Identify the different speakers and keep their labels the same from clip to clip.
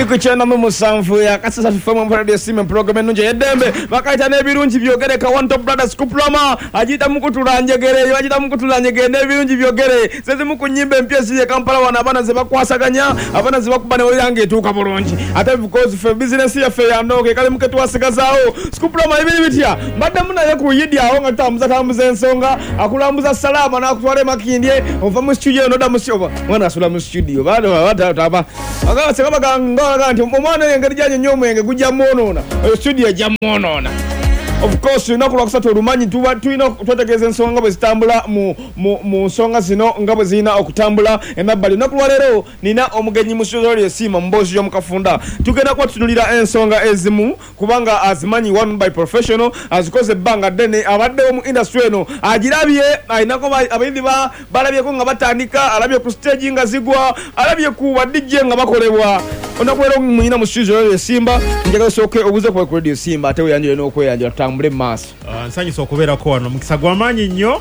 Speaker 1: kuchenda mu musanvu ya kasasa tufamu radio sim program nje yedembe bakaita nebirungi byogere ka one top brothers kuplama ajita mukutulanjegere ajita mukutulanjegere nebirungi byogere seze mukunyimbe mpyesi ye Kampala wana abana ze bakwasaganya abana ze bakubane oyange etuka bulungi ate because for business ya fe yandoke kale muketu wasigazaawo skuplama ibiri bitya mbadde munaye ku yidi awo nga tamuza ensonga akulambuza salama na kutwale makindye ova mu studio no da musyoba mwana asula mu studio bado wataba aga sekaba ganga nti omwana yengeri janye nyomwenge gujja monona studio jja monona. Of course nakula kusatu olumanyi tuina twategeza ensonga bwe zitambula mu nsonga zino nga bwe zina okutambula emabbali nakulwa lero nina omugenyi mu studio ya Sima mbozi yo mukafunda tugenda kwa tunulira ensonga ezimu kubanga azimanyi one by professional azikoze banga dene abadde mu industry eno agirabye ainako abayindi balabye ko nga batandika alabye ku stage nga zigwa alabye ku DJ nga bakolebwa onakwero mwina mu studio ya Simba njagala soke obuze ku radio Simba ate uyanjire no kweyanja tambule maso
Speaker 2: nsanyisa okubeera ko wano mukisa gw'amaanyi nnyo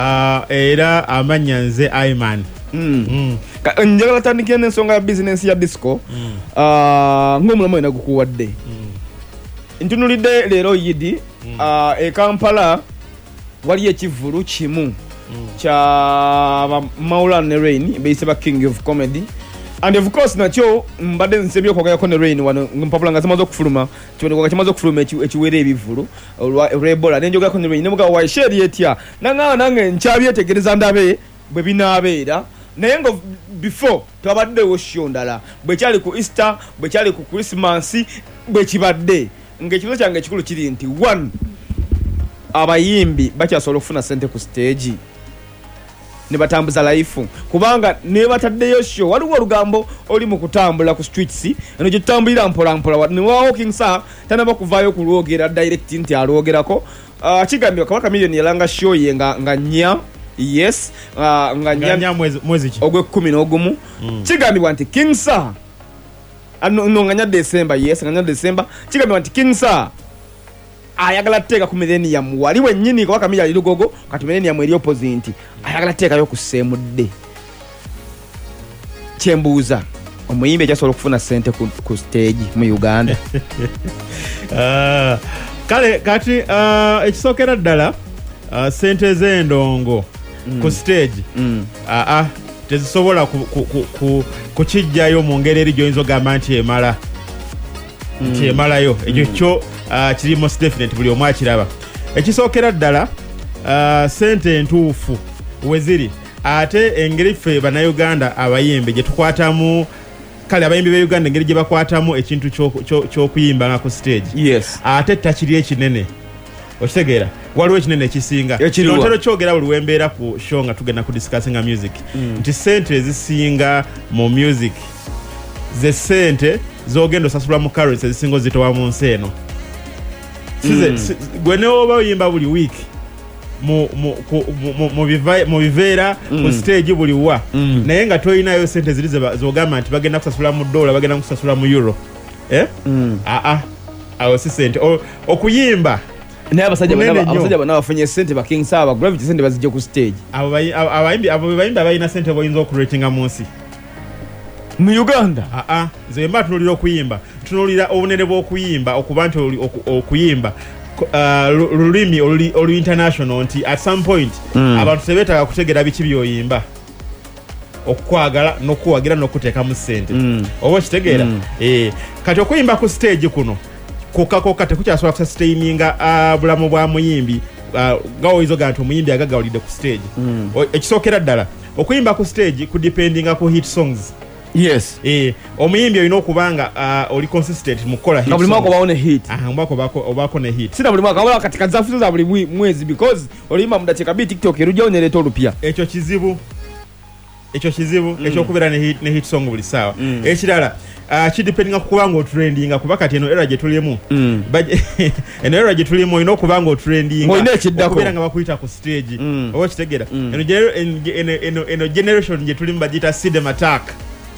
Speaker 2: era amanya nze Aiman
Speaker 1: njagala tandikira n'ensonga ya business ya disco ng'omulamu ena gukuwadde ntunulidde leero yidi e Kampala waliyo ekivulu kimu kya Maula ne Rain beyise ba King of Comedy. And of course nakyo mbadde nsebyo kwagayako ne Rain wano mpapula nga zimaze okufuluma kiboneka kimaze okufuluma ekiwere ebivulu Ebola nenjogako ne Rain nemuga wa share yetya nange nkyabyetegereza ndabe bwe binaabeera naye ngo before twabadde show ndala bwe kyali ku Easter bwe kyali ku Christmas bwe kibadde ng'ekibuzo kyange ekikulu kiri nti one abayimbi bakyasobola okufuna sente ku stage ne batambuza life kubanga ne bataddeyo show waliwo olugambo oli mu kutambula ku streets eno gye tutambulira mpola ne wa walking sa tanaba kuvaayo kulwogera direct nti alwogerako kigambye Kabaka Million yalanga show ye nga nya yes nga nya
Speaker 2: mwezi ki
Speaker 1: ogwe 11 kigambye nti King Sa no nga nya December yes nga nya December kigambye nti King Sa ayagala teka ku millennium wali wennyini Kabaka Million lilugogo kati millennium eri opposite ayagala teka yo kusemudde kyembuuza omuyimbe kyasobola okufuna sente ku stage mu Uganda.
Speaker 2: Kale kati ekisookera ddala sente z'endongo ku stage tezisobola kukijjayo mu ngeri eri gy'oyinza ogamba nti emala nti emalayo ekyo kyo kiri most definite buli omu akiraba. Ekisookera ddala sente entuufu weziri ate engeri ffe bannayuganda abayimbe gye tukwatamu kale abayimbi be Uganda engeri gye bakwatamu ekintu ky'okuyimba nga ku stage
Speaker 1: yes
Speaker 2: ate takiri ekinene okitegeera waliwo ekinene ekisinga nontero kyogera buli wembeera ku show nga tugenda ku discussinga music nti sente ezisinga mu music ze sente zogenda osasula mu carrots ezisinga ozitowa mu nsi eno gwe ne oba oyimba buli week mu biveera ku stage buli wa naye nga toyinayo sente ziri zogamba nti bagenda kusasula mu dollar bagenda kusasula mu euro awo si sente okuyimba
Speaker 1: naye abasajja bana bafunye sente ba King Saba gravity sente bazijje ku stage
Speaker 2: abayimbi abayina sente boyinza okuratinga mu nsi
Speaker 1: mu Uganda
Speaker 2: nze mba tunulira okuyimba tunulira obunene bw'okuyimba okuba nti okuyimba lulimi olu international nti at some point abantu tebeetaaga kutegera biki byoyimba okwagala n'okuwagira n'okuteeka mu ssente oba okitegeera kati okuyimba ku stage kuno kokka tekukyasobola kusustaininga bulamu bwa muyimbi nga oyizoga nti omuyimbi agagawulidde ku stage ekisookera ddala okuyimba ku stage kudependinga ku hit songs.
Speaker 1: Yes.
Speaker 2: Omuyimbi olina okubanga oli consistent mu kola hit.
Speaker 1: Buli mwaka baone hit.
Speaker 2: Obako ne hit.
Speaker 1: Sina buli mwaka wala katika zafuzo za buli mwezi because oliyimba muda cheka bi TikTok erujja onyeleeta olupya.
Speaker 2: Ekyo kizibu ekyo kubeera ne hit song buli sawa. Ekirala kidependinga ku kubanga otrendinga kuba kati eno era gye tulimu. Eno era gye tulimu olina okubanga otrendinga. Okubeera nga bakuyita ku stage. Oba kitegeera. Eno generation gye tulimu bagiyita Sidem Attack.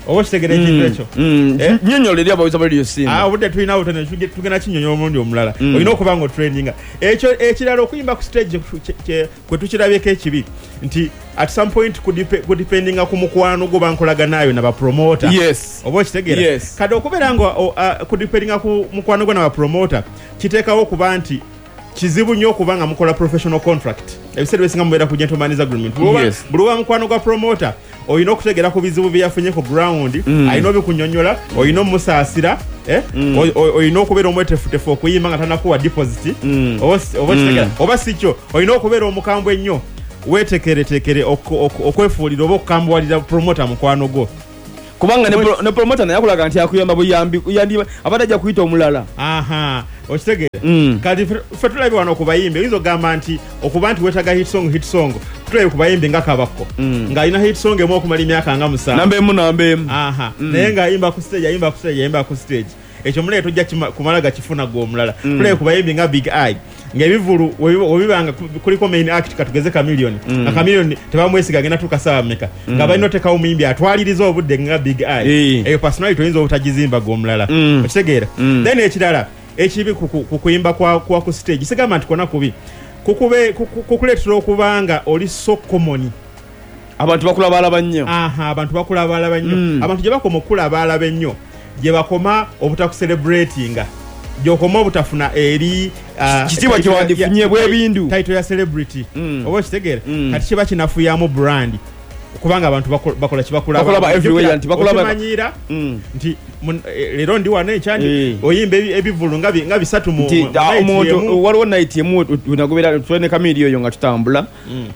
Speaker 2: oba kitegere ekintu ekyo
Speaker 1: nnyonnyola eri abawiza radio simba
Speaker 2: obudde tulina butone tugenda kinyonyola omulundi omulala olina okuba nga otraininga ekyo ekirala okuyimba ku stage kwe tukirabyeko ekibi nti at some point kudipendinga ku mukwano gwo bankolaganayo nabapromota oba okitegeera kati okubeera nga kudipendinga ku mukwano gwo nabapromota kiteekawo okuba nti kizibu nnyo okuba nga mukola professional contract ebiseera bisinga mubeera ku gentleman's agreement buli wa mukwano gwa promoter olina okutegeera ku bizibu byeyafunye ku ground alina obikunyonyola olina omusaasira olina okubeera omwetefutefu okuyimba nga tanakuwa deposit oba sikyo olina okubeera omukambwe ennyo wetekeretekere okwefuulira oba okukambwalira promoter mukwano gwo
Speaker 1: kubanga ne promoter naye akulaga nti akuyamba buyambi abadde ajja kuyita omulala
Speaker 2: okitegeere kati ffe tulabe wano okubayimbi oyinza ogamba nti okuba nti wetaga hit song tulabe kubayimbi nga kabakko ng'alina hit song emu okumala emyaka nga 7
Speaker 1: namba emu
Speaker 2: naye ng'ayimba ku stage ekyo mulee tojja kumala gakifuna gwe omulala tulabe kubayimbi nga Big Eye ng'ebivulu webibanga kuliko main act katugeze Chameleone Chameleone tebamwesiga agenda tukasaba meka nga balina otekawo muyimbi atwaliriza obudde nga Big Eye eyo personality oyinza obutagizimba gwe omulala okitegeera then ekirala ekibi kukuyimba kwa ku stage sigamba nti kona kubi kukuleetera okubanga oli so common
Speaker 1: abantu bakulabaalaba nnyo
Speaker 2: abantu bakulabaalaba nnyo abantu gye bakoma okulabaalaba ennyo gye bakoma obutakucelebratinga gyokoma obutafuna eri
Speaker 1: kitiibwa kyewandifunye bwebindu
Speaker 2: title ya celebrity oba okitegeera kati kiba kinafuyamu brand kubanga abantu bakola
Speaker 1: kibakulaba everywhere nti
Speaker 2: bakulabamanyira nti leero ndi wano ekyandi oyimba ebivulu nga bisatu mu
Speaker 1: omuntu waliwo night emu tunagobera twene kamiri oyo nga tutambula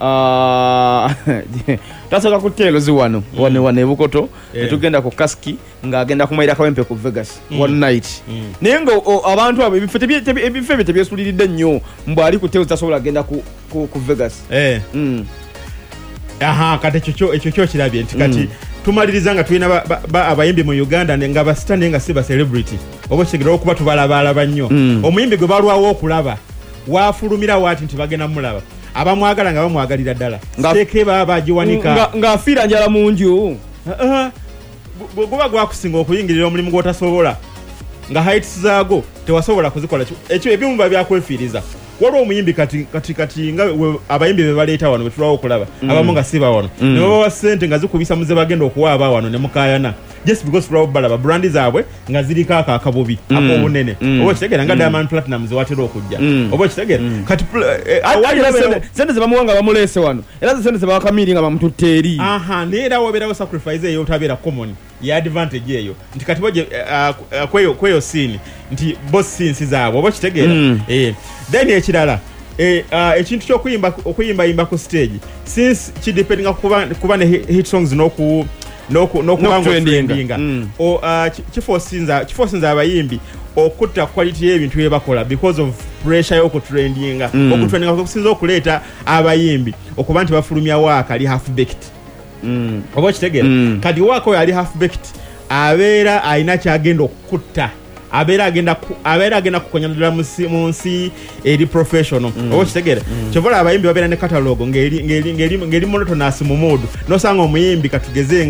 Speaker 1: tasoka ku teelozi wano ebukoto netugenda ku kaski ng'agenda kumayira kawempe ku Vegas one night naye nga abantu abo ebifo ebyo tebyesuliridde nnyo mbw ali ku teelozi tasobola agenda ku Vegas
Speaker 2: kati ekyo kyo kirabye nti kati tumaliriza nga tulina abayimbi mu Uganda nga basita naye nga si ba celebrity oba kitegera okuba tubalabaalaba nnyo omuyimbi gwe balwawo okulaba wafulumira waati nti bagenda mulaba abamwagala nga bamwagalira ddala siteeke baba bagiwanika
Speaker 1: ng'afiira njala mu nju
Speaker 2: guba gwakusinga okuyingirira omulimu gw'otasobola nga heights zaago tewasobola kuzikola ekyo ebimu babyakwefiriza waliwo omuyimbi kati nga abayimbi be baleeta wano betulwawo okulaba abamu nga siba wano ne babawa ssente nga zikubisa muze bagenda okuwaaba wano ne mukayana just because tulwawo balaba brandi zaabwe nga ziriko akabubi ak'obunene oba okitegeera nga Diamond Platinum zewatera okujja oba okitegeera kati
Speaker 1: sente ze bamuwa nga bamuleese wano era ze sente ze bawakamiri nga bamututte eri
Speaker 2: naye era wabeerawo sacrifice eyo otabeera common ya advantage eyo nti kati boje kweyo scene nti boss scenes zaabwe oba okitegeera then ekirala ekintu ky'okuyimbayimba ku stage since kidependinga kuba ne hit songs n'okubanga kifosinza abayimbi okutta quality y'ebintu bye bakola because of pressure y'okutrendinga okutrendinga kusinza okuleeta abayimbi okuba nti bafulumya waaka ali half baked oba okitegeera kati waaka oyo ali half baked abeera alina kyagenda okukutta abeera agenda kukonyanira mu nsi eri professional oba okitegeera kyobola abayimbi babeera ne catalogo ng'eri monotonous mu mood nosanga omuyimbi katugeze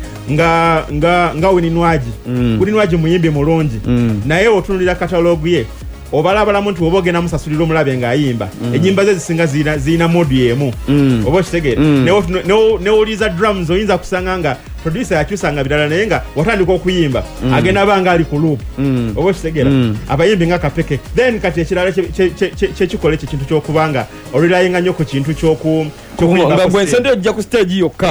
Speaker 2: nga Winnie muyimbi mulungi naye otunulira catalogo ye obalabalamu nti oba ogenda musasulira omulabe ng'ayimba ennyimba ze zisinga zirina modu y'emu oba okitegeera newuliza drums oyinza kusanga nga producer yakyusanga birala naye nga watandika okuyimba agenda banga ali ku loop oba okitegeera abayimbi nga kapeke then kati ekirala kyekikola ekyo kintu kyokubanga olirayinga nnyo ku kintu
Speaker 1: kyokuyimba ojja ku stage yokka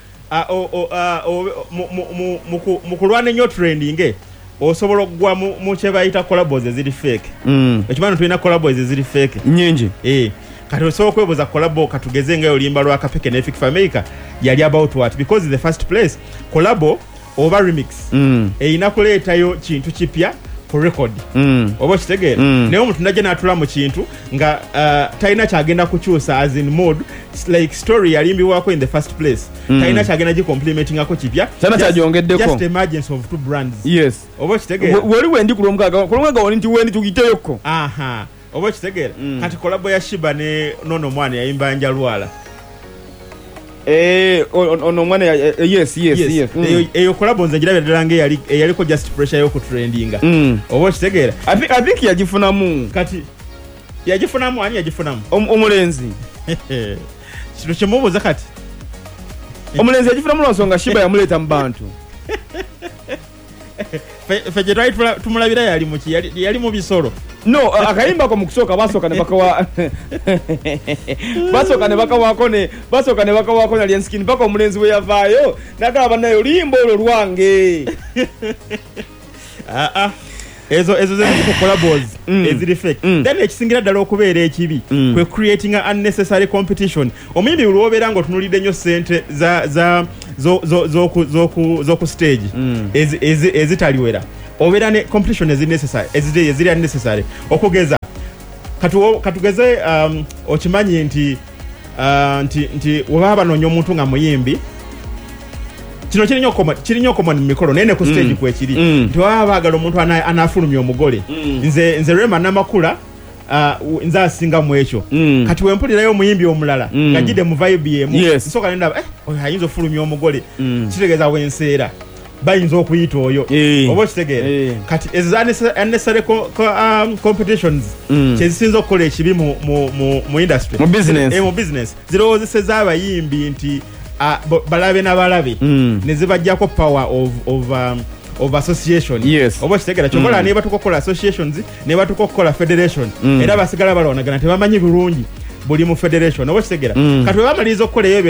Speaker 2: mu kulwana ennyo trending osobola okugwa mu kye bayita collabos eziri fake ekimano tulina collabos eziri fake
Speaker 1: nyingi
Speaker 2: kati osobola okwebuuza collabo katugeze nga olimba lwa Kapeke ne Fik Fameka yali about what because the first place collabo oba remix eyina kuleetayo kintu kipya ku record oba okitegeera naye omuntu najja n'atula mu kintu nga talina kyagenda kukyusa as in mode like story yalimbiwako in the first place talina kyagenda gicomplimentingako kipya just emergence of two brands oba okitegeera
Speaker 1: wali wendi kulomwaga wali nti wendi tugiteyoko
Speaker 2: oba okitegeera kati kolabo ya Shiba ne Nono Mwana yayimba Njalwala
Speaker 1: ono mwana yes
Speaker 2: eyo collabo nze ngirabye ddala nga eyaliko just pressure yo ku trendinga oba okitegeera
Speaker 1: I think yagifunamu
Speaker 2: kati yagifunamu ani yagifunamu
Speaker 1: omulenzi
Speaker 2: kino kyemubuuza kati
Speaker 1: omulenzi yagifunamu lwansonga Shiba yamuleeta mu bantu
Speaker 2: fe gye twali tumulabira yali muki yali mu bisolo
Speaker 1: no akayimba ko mu kusooka basooka ne bakawako na Lienskin paka omulenzi we yavaayo nagaba bannayo limbo olwo lwange
Speaker 2: ezo zeko collabos eziri fake then ekisingira ddala okubeera ekibi kwe creating an unnecessary competition omuyimbi olwobeera nga otunulidde nnyo ssente z'oku stage ezitaliwera obeera ne competition eziri unnecessary okugeza katugeze okimanyi nti webaba banoonya omuntu nga muyimbi kino kirinyo okoma mu mikolo naye ne ku stage kwekiri nti baba baagala omuntu anaafulumya omugole nze Rema Namakula nze asinga mu ekyo kati wempulirayo omuyimbi omulala ng'ajjidde mu vibe y'emu nsooka ne ndaba oyo ayinza ofulumya omugole kitegeeza wenseera bayinza okuyita oyo oba okitegeera kati ezo unnecessary competitions kyezisinza okukola ekibi mu industry mu business zirowoozeseza abayimbi nti balabe n'abalabe ne zibajjako power of association oba kitegera kyokola ne batukokola associations ne batukokola federation era basigala balonagana tebamanyi bulungi buli mu federation oba kitegera kati bwe bamaliriza okukola ebyo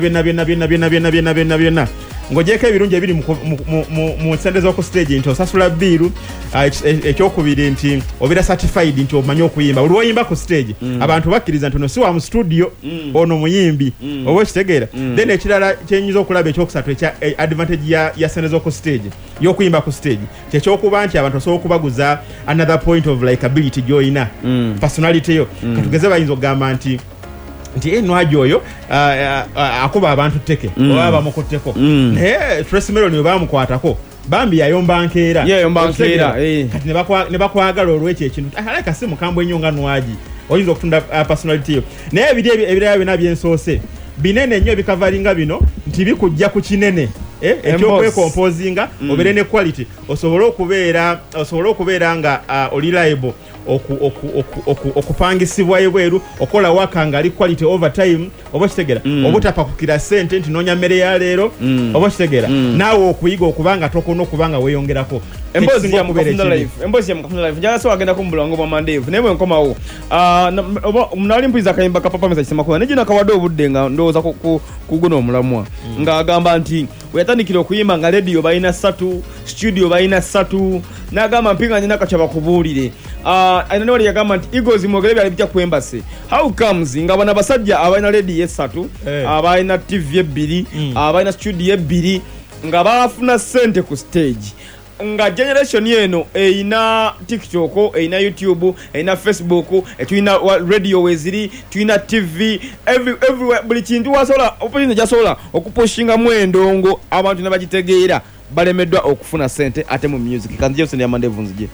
Speaker 2: byonna ng'ogyeko ebirungi ebiri mu nsende z'oku stage nti osasula biiru ekyokubiri nti obeera certified nti omanyi okuyimba buli woyimba ku stage abantu bakkiriza nti ono si wa mu studio ono muyimbi oba okitegeera then ekirala kyenyinza okulaba ekyokusatu ekya advantage ya ssente z'oku stage y'okuyimba ku stage kyekyokuba nti abantu osobola okubaguza another point of likability gy'olina personality yo katugeze bayinza okugamba nti enwaji oyo akuba abantu tteke oba bamukutteko naye Tracy Melon we bamukwatako bambi yayomba nkeera kati ne bakwagala olw'ekyo ekintu aleka si mukambwe ennyo nga nwaji oyinza okutunda personality yo naye ebirala byonna byensoose binene nnyo ebikavalinga bino nti bikujja ku kinene ekyokwekompozinga obeere ne quality osobole okubeera nga oli liable okupangisibwa ebweru okola waka nga ali quality over time oba kitegera obutapakukira ssente nti noonya mmere ya leero oba kitegera naawe okuyiga okubanga tokona okubanga weeyongerako
Speaker 1: emboozi ya Mukafunda Live njala so agenda kumbulango bwa Mandevu naye bwenkomawo munali mpuliriza akayimba ka Papa Mesa Kisemakuba ne gina kawadde obudde nga ndowooza kuguno omulamwa ng'agamba nti weyatandikira okuyimba nga radio balina 3 studio balina 3 n'agamba mpinga nyina kaca bakubuulire ne wali yagamba nti Eagles mwogere byali bijja ku Embassy how comes nga bana basajja abalina radio 3 abalina TV 2 abalina studio 2 nga bafuna ssente ku stage nga generation yeno eina TikTok eina YouTube eina Facebook etuina radio weziri tuina TV everywhere buli kintu wasola opportunity jasola okupushinga mwendongo abantu nabagitegeera balemeddwa okufuna sente ate mu music kandi Jefferson ya Mandevu nzije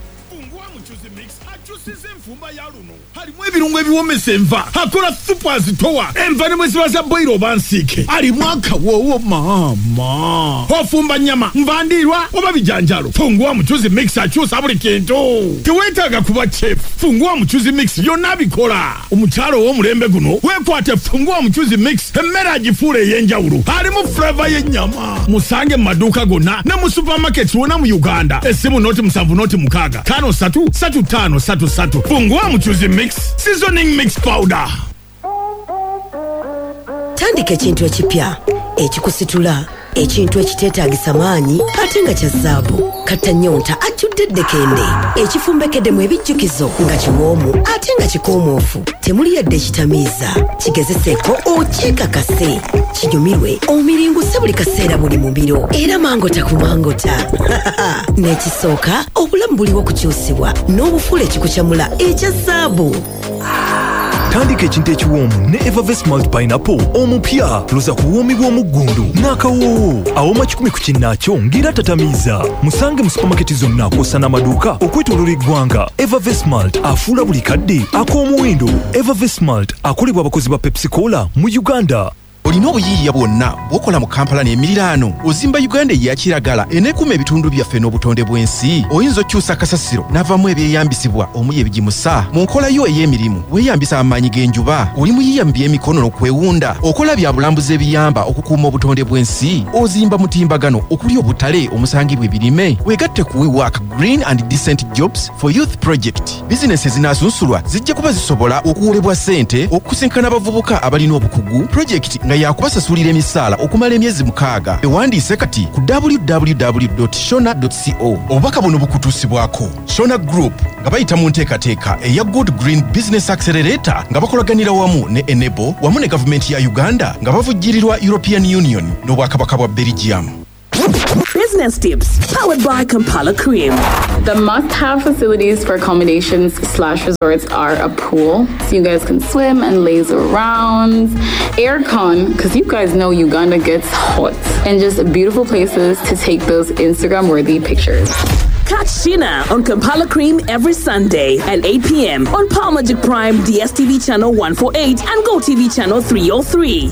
Speaker 3: halimu ebirungo ebiwomesa enva akola supers towa enva ne mwesibaza boiro bansike alimu akawowo mama ofumba nyama mvandirwa oba bijanjalo fungua muchuzi mix akyusa buli kintu teweetaaga kuba chef fungua muchuzi mix yonna bikola omukyalo w'omulembe guno weekwate fungua muchuzi mix emmere agifuula ey'enjawulo alimu flavor y'ennyama musange mu maduuka gonna ne mu supermarket wonna mu Uganda essimu noti 7 noti 6 533533 fungua muchuzi mix seasoning mix powder.
Speaker 4: Tandika ekintu ekipya ekikusitula ekintu ekiteetaagisa maanyi ate nga kya zzaabu katanyonta ajjudde ddekende ekifumbekeddemu ebijjukizo nga kiwoomu ate nga kikoomoofu temuli yadde ekitamiiza kigezeseeko okyekakase kinyumirwe omiringuse buli kaseera buli mu biro era mangota ku mangota n'ekisooka obulamu buliwo kukyusibwa n'obufuula ekikukyamula ekya zzaabu.
Speaker 5: Tandika ekintu ekiwoomu ne Evervest Malt Pineapple omupya luza kuwoomi bw'omuggundu n'akawoowo awoma 10 ku kinnaakyo ng'era tatamiiza musange mu supermarket zonna kw'ossa n'amaduuka okwetooloola eggwanga. Evervest Malt afuula buli kadde ak'omuwendo. Evervest Malt akolebwa abakozi ba Pepsi Cola mu Uganda.
Speaker 6: olina obuyiiya bwonna bw'okola mu Kampala n'emiriraano ozimba Uganda eya kiragala eneekuuma ebitundu byaffe n'obutonde bw'ensi oyinza okyusa kasasiro n'avamu ebyeyambisibwa omuli ebigimusa mu nkola yo ey'emirimu weeyambisa amaanyi g'enjuba oli muyiiya mu by'emikono n'okwewunda okola bya bulambuzi ebiyamba okukuuma obutonde bw'ensi ozimba mutimbagano okuli obutale omusangibwa ebirime weegatte ku WeWork Green and Decent Jobs for Youth Project bizinesi ezinaasunsulwa zijja kuba zisobola okuwolebwa ssente okusinkana abavubuka abalina obukugu projekiti nga yakubasasulira emisaala okumala emyezi 6 ewandiise kati ku www.shona.co obubaka buno bukutuusibwako Shona Group nga bayita mu nteekateeka eya Good Green Business Accelerator nga bakolaganira wamu ne Enable wamu ne gavumenti ya Uganda nga bavujjirirwa European Union n'obwakabaka bwa Belgium.
Speaker 7: Business tips powered by Kampala Cream.
Speaker 8: The must-have facilities for accommodations/resorts are a pool, so you guys can swim and laze around, aircon, because you guys know Uganda gets hot, and just beautiful places to take those Instagram-worthy pictures.
Speaker 7: Catch Sheena on Kampala Cream every Sunday at 8 p.m. on Power Magic Prime, DSTV channel 148 and GoTV channel 303.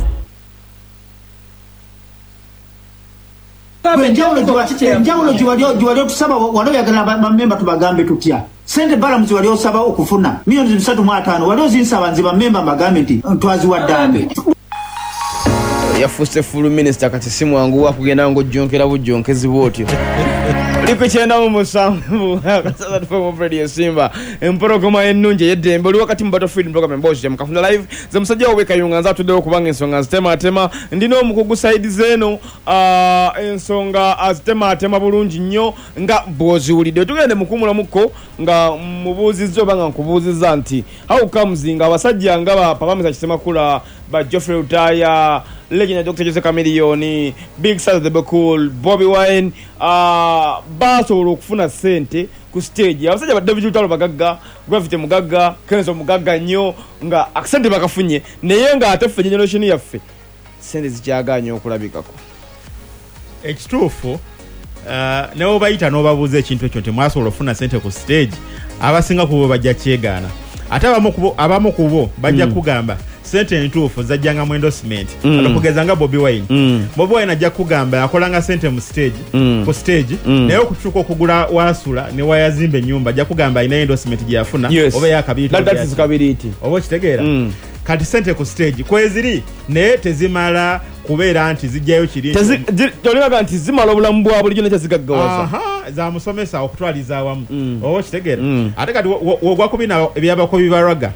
Speaker 9: Enjawulo giwali otusaba wali oyagala bammemba tubagambe tutya sente balamuzi wali osaba okufuna milioni 3.5 wali ozinsaba nzi bammemba mbagambe nti twaziwaddambe
Speaker 1: yafuuse full minister kati si mwangu wa kugenda ng'ojjonkera bujjonkezi bw'otyo liko 97 kasasa tufe Radio Simba empologoma ennungi ey'eddembe oli wakati mu Battlefield program emboozi mukafuna live ze musajja wo Bekayunga nza atuddewo kubanga ensonga azitematema ndina omukugu side zeeno ensonga azitematema bulungi nnyo nga bw'oziwulidde tugende mukumulamuko nga mubuuzizza oba nga nkubuuzizza nti how comes nga abasajja nga ba Pamela Kisemakula ba Geoffrey Rutaya legend Dr. Jose Chameleone, Big Sir the Cool, Bobby Wine, basobola okufuna sente ku stage. Abasajja ba David Utalo bagagga, Gravity mugagga, Kenzo mugagga nnyo nga accent bakafunye naye nga ate ffe generation yaffe sente zikyaganya okulabikako.
Speaker 2: Ekituufu newo bayita n'obabuuza ekintu ekyo nti mwasobola okufuna sente ku stage abasinga ku bo bajja kyegaana ate abamu ku bo bajja kugamba sente entuufu zajjanga mu endorsement alokugeza nga Bobby Wine Bobby Wine ajja kugamba yakolanga sente mu stage ku stage naye okutuuka okugula wasula ne wayazimba ennyumba ajja kugamba ina endorsement gye yafuna oba yakabiriti oba okitegeera kati sente ku stage kweziri naye tezimala kubeera nti zijjayo kiri
Speaker 1: tolibaga nti zimala obulamu bwa bulijjo nekyazigaggawaza
Speaker 2: za musomesa okutwaliza awamu oba okitegeera ate kati wogwakubina ebyabakobi baraga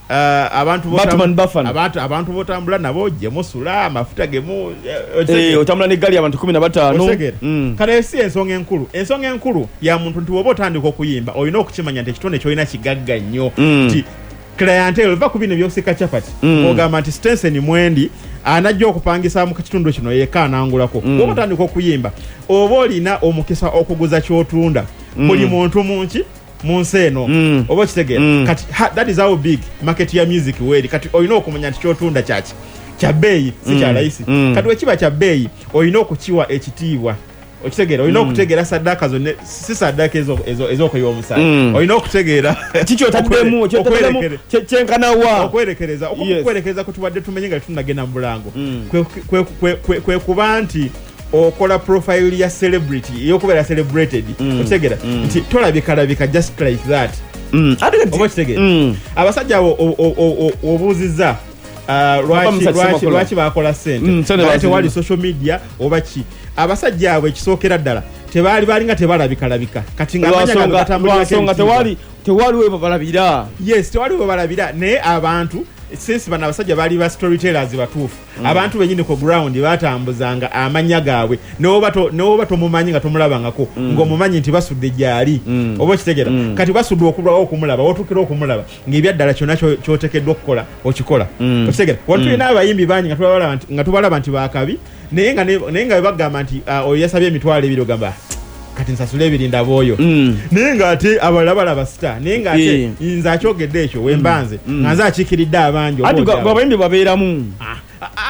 Speaker 2: abantu botambula nabo gye musula amafuta gemu
Speaker 1: otambula n'eggali abantu 15
Speaker 2: kale si ensonga enkulu ya muntu nti woba otandika okuyimba olina okukimanya nti ekitone kyolina kigagga nnyo nti clientele va kubino byosika chapati ogamba nti Stenson Mwendi anajja okupangisa mu kitundu kino yeka anangulako woba otandika okuyimba oba olina omukisa okuguza kyotunda buli muntu munki munseno oba kitegeera kati that is how big market ya music weri kati olina okumanya nti kyotunda kyaki kya beeyi si kya rahisi kati wekiba kya beeyi olina okukiwa ekitiibwa okitegeera olina okutegeera saddaka zonne si saddaka ezokoyiwa omusaayi olina okutegeera
Speaker 1: kiki otaddemu kyenkanawa
Speaker 2: okwerekereza kutubadde tumenye nga tunagenda mu bulango kwe kuba nti okola profile ya celebrity yokubeera celebrated okitegeera nti tolabika just like that okitegeera abasajja obuuzizza lwaki bakola sente tewali social media oba ki abasajja abwe ekisookera ddala balinga tebalabika kati
Speaker 1: ngansonga tewali we balabira
Speaker 2: tewali we balabira naye abantu since bana abasajja bali ba storytellers batuufu abantu benyini ku ground batambuzanga amanya gaabwe n'oba tomumanyi nga tomulabangako ng'omumanyi nti basudde gyali oba kitegera kati basudde okumulaba otukira okumulaba ng'ebyaddala kyonna kyotekeddwa okukola okikola okitegera wantuli n'abayimbi bangi nga tubalaba nti bakabi naye nga bagamba nti oyo yasabye emitwalo 2 ogamba kati nsasula ebirinda bwoyo naye nga ate abalaba sita naye nga ate nze akyogedde ekyo wembanze nga nze akiikiridde abangi
Speaker 1: abayimbi babeeramu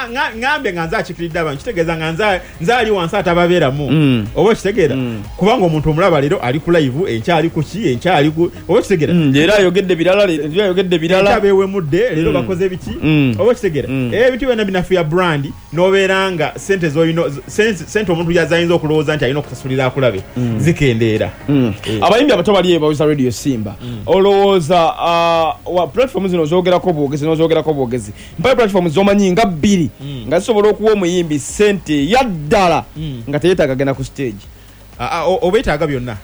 Speaker 2: ngambe nga nze akikiridde abantu kitegeeza nga nze ali wansi atababeeramu oba okitegeera kubanga omuntu omulaba leero ali ku live enkyali ku ki enkyali ku oba okitegeera
Speaker 1: era ayogedde birala
Speaker 2: beewemudde leero bakoze biki oba okitegeera ebintu byonna binafuya brand n'obeera nga sente omuntu yazayinza okulowooza nti alina okusasulira akulabe zikendeera
Speaker 1: abayimbi abato bali bawuza radio Simba olowooza platform zino zogerako bwogezi mpayo platform zomanyi nga bbiri nga zisobola okuwa omuyimbi sente yaddala nga teyeetaaga genda ku stage
Speaker 2: obyetaaga byonna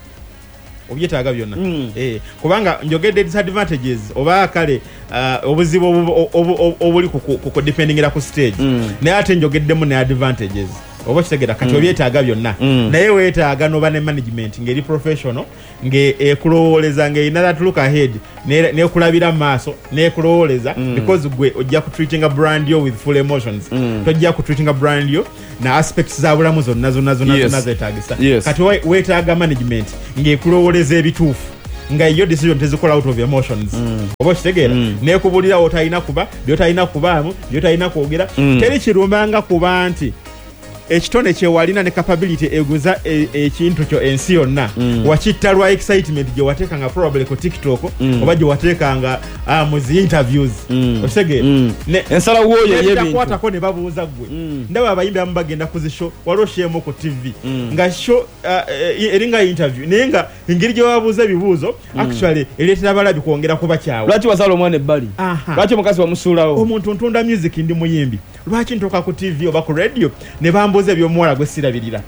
Speaker 2: kubanga njogedde disadvantages oba kale obuzibu obuli ku dependingira ku stage naye ate njogeddemu ne advantages oba kitegera kati obyetaaga byonna naye weetaaga noba ne management ngeri professional ng'ekulowoleza ng'erina that look ahead n'ekulabira maaso n'ekulowoleza because gwe ojja kutreatinga brand yo with full emotions tojja kutreatinga brand yo na aspects za bulamu zonna zeetaagisa kati weetaaga management ng'ekulowoleza ebituufu nga yo decision tezikola out of emotions oba kitegeera n'ekubulira otalina kuba byotalina kubaamu byotalina kwogera teri kirumbanga kuba nti ekitone kyewalina ne capability eguza ekintu kyo ensi yonna wakitta lwa excitement gye wateekanga probably ku TikTok oba gye wateekanga mu zi interviews osege
Speaker 1: ensala wooyo y'ebintu
Speaker 2: kwatako ne babuuza gwe ndaba abayimbi abamu bagenda ku zisho waloshemu ku TV nga sho eringa interview naye nga engeri gye babuuza ebibuuzo actually ereetera abalabi kwongera kuba kyawe
Speaker 1: lwaki wasala omwana ebbali lwaki omukazi wamusuulawo
Speaker 2: omuntu ntunda music ndi muyimbi lwaki ntoka ku TV oba ku radio ne bambuuza ebyomuwala gwe sirabirira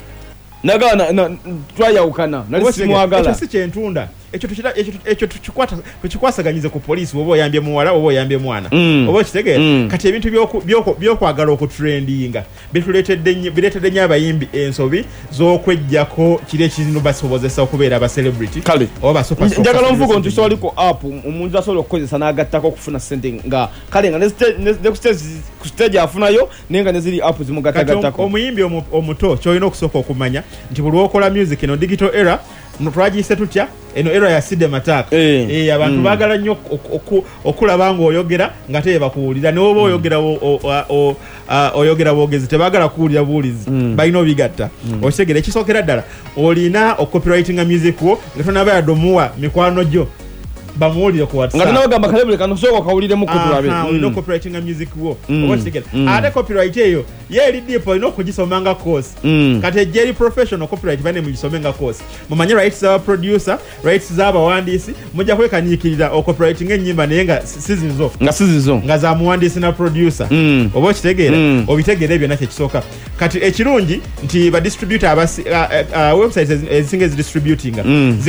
Speaker 1: nagana twayawukana nali simwagala
Speaker 2: ekyo si kyentunda ekyo tukikwasaganyize ku poliisi oba oyambye muwala oba oyambye mwana oba okitegeera kati ebintu byokwagala okutrendinga bireetedde nnyo abayimbi ensobi z'okweggyako kiri ekizindu basobozesa okubeera abacelebrity oba
Speaker 1: njagala omuvugo nti sowaliko app omuntu asobola okukozesa n'agattako okufuna sente nga kale nga ne ku stage afunayo naye nga ne ziri app zimugattagattako
Speaker 2: omuyimbi omuto kyolina okusooka okumanya nti buli okola music eno digital era twagiyise tutya eno era ya side mataka abantu baagala nnyo okulaba nga oyogera nga teye bakuwulira ne oba oyogera bwogezi tebaagala kuwulira buwulizi balina obigatta okitegera ekisookera ddala olina ocopywritinga music wo nga tonaba yadde omuwa mikwano gyo bamuwulire ku WhatsApp
Speaker 1: nga tunabagamba kalebule kano sooka kawuliremu kutulabe
Speaker 2: olina copywritinga music wo oba kitegera ate copyright eyo ye eri deep olina okugisoma nga course kati ejja eri professional copyright bane mugisome nga course mumanye rights z'aba producer rights z'abawandiisi mujja kwekanyiikirira ocopywriting ennyimba naye nga sizizo nga za muwandiisi na producer oba kitegeera obitegeera ebyo nakyo ekisooka kati ekirungi nti ba distributor websites ezisinga ezidistributinga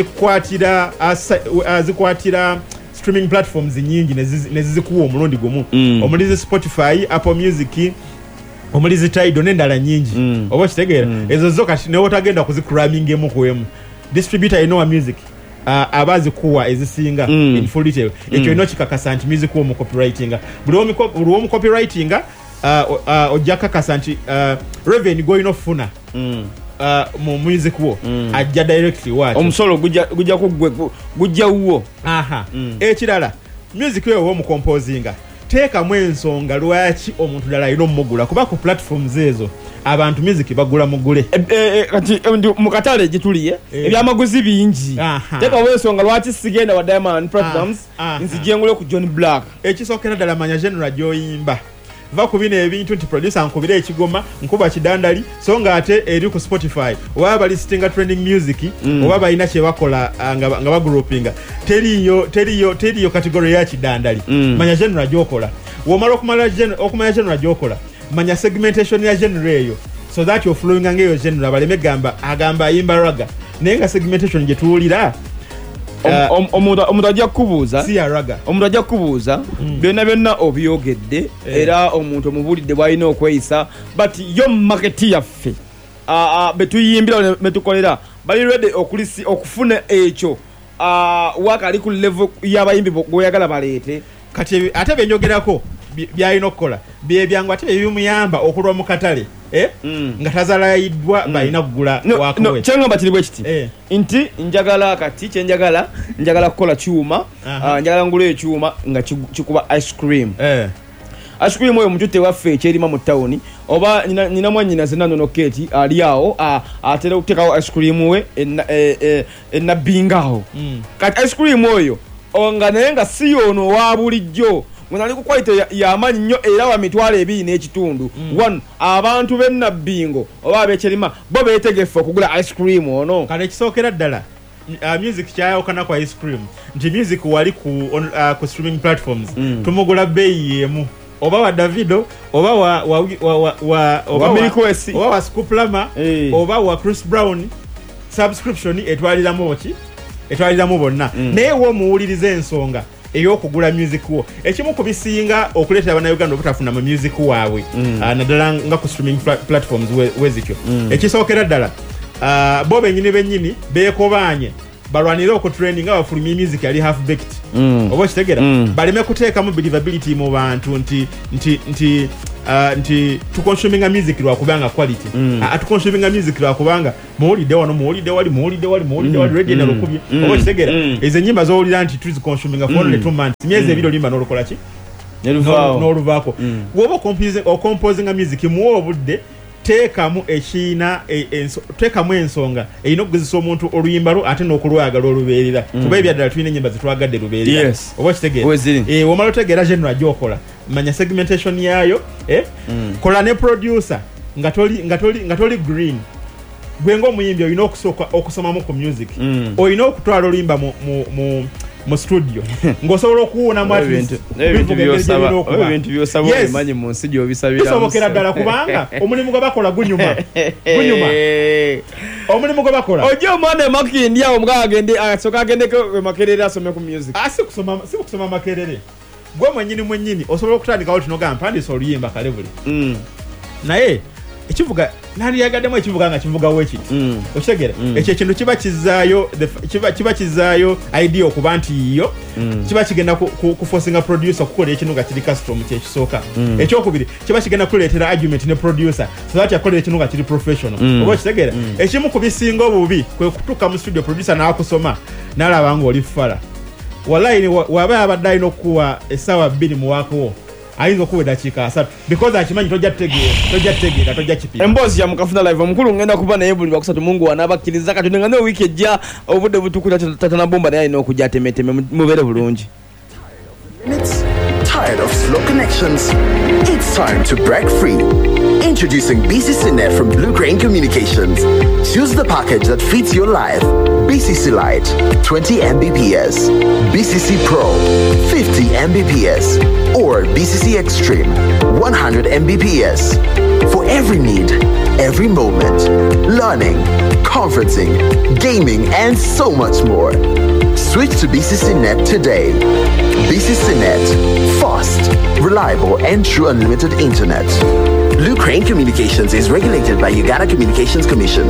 Speaker 2: zikwatira streaming platforms nyingi nezizikuwa omulundi gumu omulizi Spotify, Apple Music, omulizi Tidal n'endala nyingi oba kitegeera ezo zo kati newe otagenda kuzikramingemu kwemu distributor inowa music abazikuwa ezisinga in full detail ekyo ino kikakasa nti music wo mu copywritinga buli omu copywritinga ojja kakasa nti revenue goyina ofuna mu music wo ajja directly wacho
Speaker 1: omusolo gujja uwo
Speaker 2: ekirala music yo wo mu composinga teekamu ensonga lwaki omuntu ddala alina omugula kuba ku platforms ezo abantu music bagula mugule
Speaker 1: kati mu katale gituliye ebyamaguzi bingi teekamu ensonga lwaki sigenda wa Diamond Platnumz nzijengule ku John Black
Speaker 2: ekisookera ddala manya general gy'oyimba va kubina ebintu nti producer nkubira ekigoma nkuba kidandali so nga ate eri ku Spotify oba bali listinga trending music oba balina kye bakola nga bagroupinga teriyo category ya kidandali manya genre gyokola womala okumanya genre gyokola manya segmentation ya genre eyo so that you're flowing ngeyo genre baleme agamba ayimba raga naye nga segmentation gye tuwulira
Speaker 1: omuntu ajja kubuuza
Speaker 2: omuntu
Speaker 1: ajja kubuuza byonna obyogedde era omuntu omubulidde bw'alina okweyisa but yo maketi yaffe betuyimbira betukolera bali ready okufuna ekyo waka ali ku level y'abayimbi bw'oyagala baleete
Speaker 2: kati ate byenyogerako byalina okukola byebyangu ate bimuyamba okulwa mu katale nga tazalayiddwa balina kugula wakowe
Speaker 1: kyengamba kiri bwe kiti nti njagala kati kyenjagala njagala kukola kyuma njagala ngula ekyuma nga kikuba ice cream ice cream oyo mujute waffe ekyerima mu town oba nina mwanyina zenano Kate ali awo atera okutekawo ice cream we enabingawo kati ice cream oyo nga naye nga si yono wa bulijjo mwenali ku quality y'amanyi nnyo era wa mitwalo 2 n'ekitundu one abantu b'ennabingo oba ab'ekyerima bo beetegefu okugula ice cream ono
Speaker 2: kale kisookera ddala music kyayawukana kwa ice cream nti music wali ku streaming platforms tumugula bbeeyi y'emu oba wa Davido oba wa Scoop Lama oba wa Chris Brown subscription etwaliramu bonna naye womuwuliriza ensonga ey'okugula music wo ekimu ku bisinga okuleetera Bannayuganda obutafuna mu music waabwe naddala nga ku streaming platforms wezityo ekisookera ddala bo bennyini beekobanye balwanira okutraining nga bafulumya music yali half baked oba kitegera baleme kuteekamu believability mu bantu nti tukonsuminga music lwakubanga quality atukonsuminga music lwakubanga muwulidde wali radio na lukubye oba kitegera ezo ennyimba z'owulira nti tuzikonsuminga for only 2 months myezi ebiri olimba n'olukola ki n'oluvaako bw'oba ocomposinga music muwa obudde teekamu teekamu ensonga erina okugezesa omuntu oluyimba lwo ate n'okulwagala olubeerera kuba ebyaddala tulina ennyimba zetwagadde lubeerera oba kitegeera womala otegeera general gy'okola manya segmentation yaayo kola ne producer nga toli green gwe ng'omuyimbi olina okusooka okusomamu ku music olina okutwala oluyimba mu studio ng'osobola okuwuunamu
Speaker 1: ebintu by'osaba obimanyi mu nsi gy'obisabira
Speaker 2: kisobokera ddala kubanga omulimu gwe bakola gunyuma omulimu gwe bakola
Speaker 1: ojja omwana emakindi awo muganga agende asooka agendeko makerere asome ku music
Speaker 2: si kusoma makerere gwe mwennyini osobola okutandikawo tinogamba mpandisa oluyimba kale buli naye ekivuga nani yagaddemu ekivuga nga kivugawo ekiti okitegera ekyo ekintu kiba kizaayo idea okuba nti iyo kiba kigenda kuforcinga producer okukola ekintu nga kiri custom kyekisooka ekyokubiri kiba kigenda kuleetera argument ne producer so that yakolera ekintu nga kiri professional oba okitegera ekimu ku bisinga obubi kwe kutuuka mu studio producer n'akusoma n'alaba nga oli fala wallahi waba abadde alina okuwa essaawa 2 mu waakowo ayinza okuwa eddakiika 3 because akimanyi tojja kipima
Speaker 1: emboozi ya mukafuna live omukulu ngenda kuba naye buli bakusatu mungu wanabakkiriza kati nga ne wiiki ejja obudde butukula tatanabomba naye alina okujja atemeteme mubeere bulungi.
Speaker 10: Tired of slow connections? It's time to break free. Introducing BCC Net from Blue Crane Communications. Choose the package that fits your life. BCC Lite, 20 Mbps. BCC Pro, 50 Mbps. Or BCC Extreme, 100 Mbps. For every need, every moment. Learning, conferencing, gaming, and so much more. Switch to BCC Net today. BCC Net, fast, reliable, and true unlimited internet. Blue Crane Communications is regulated by Uganda Communications Commission.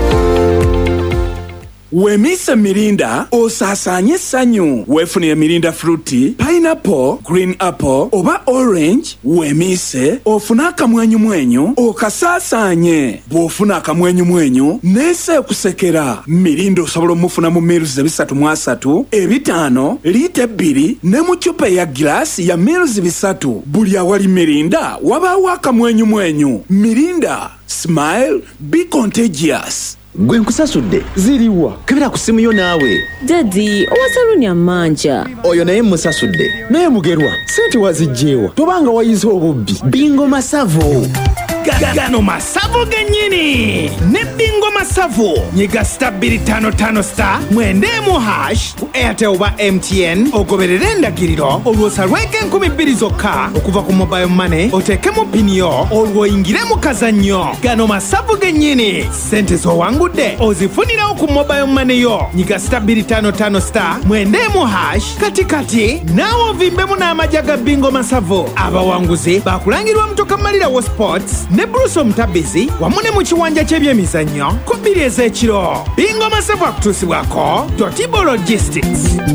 Speaker 11: Wemise Mirinda osasanye sanyu wefunire Mirinda fruity, pineapple, green apple oba orange wemise ofuna akamwenyu okasasanye bwofuna akamwenyu nese kusekera Mirinda osobola mufuna mu mills 3 5 lita 2 ne mu chupa ya glasi ya mills 3 buli awali Mirinda wabawo akamwenyu Mirinda, smile, be contagious.
Speaker 12: Gwe nkusasudde ziriwa kebera ku simu yo naawe
Speaker 13: Daddy owasalunya manja
Speaker 12: oyo naye musasudde naye mugerwa sente wazijjeewa tobanga wayize obubbi Bingo Masavo
Speaker 3: Gano Masavo genyini ne Bingo Masavo nyiga star 255 star mwendemu hash ku Airtel oba MTN ogoberere endagiriro olwosalweke 2000 zokka okuva ku mobile money otekemu pini yo olwoyingire mu kazannyo. Gano Masavo genyini sente zowangudde ozifunirawo ku mobile money yo nyiga star 255 star mwendemu hash katikati naawe ovimbemu n'amajaga Bingo Masavo. Abawanguzi bakulangirwa Mutoka Malira wo Sports ne Bruce Omutabizi wamu ne mu kiwanja ky'ebyemizannyo ku 2 ez'ekiro. Bingo Masavo akutuusibwako Dotibo Logistics.